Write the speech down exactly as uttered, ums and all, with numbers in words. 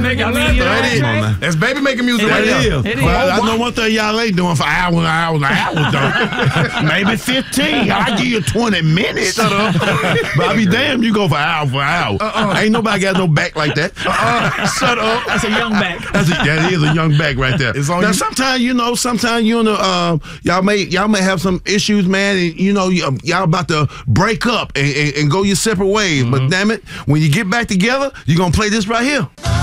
making music. That's baby making music It right is. there. It is. Well, I know one thing y'all ain't doing for hours and hours and hours, though. Maybe fifteen. I give you twenty minutes. Shut up. But I be damn, you go for hour for hour. Uh-uh. Ain't nobody got no back like that. Uh-uh. Shut up. That's a young back. That's a, that is a young back right there. It's on now, you. sometimes, you know, sometimes you know, uh, y'all may y'all may have some issues, man, and you know, y- y'all about to break up and, and, and go your separate ways. Mm-hmm. But damn it, when you get back together, you're gonna play this right here.